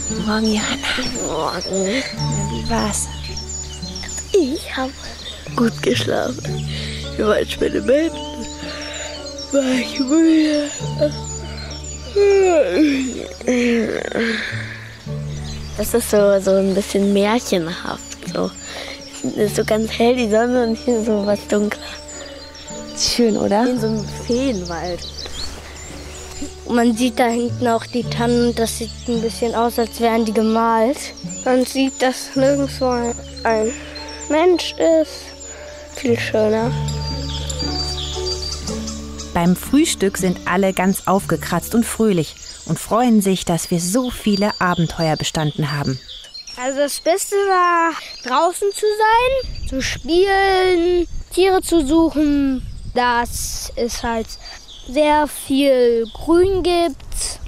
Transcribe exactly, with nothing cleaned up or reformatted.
Morgen, Johanna. Morgen. Na, wie war's? Ich habe gut geschlafen. Ich war ins schöne Bett. War ich müde. Das ist so, so ein bisschen märchenhaft. So. Es ist so ganz hell die Sonne und hier so was dunkler. Schön, oder? In so einem Feenwald. Man sieht da hinten auch die Tannen, das sieht ein bisschen aus, als wären die gemalt. Man sieht, dass nirgendwo ein Mensch ist. Viel schöner. Beim Frühstück sind alle ganz aufgekratzt und fröhlich und freuen sich, dass wir so viele Abenteuer bestanden haben. Also das Beste war, draußen zu sein, zu spielen, Tiere zu suchen, dass es halt sehr viel Grün gibt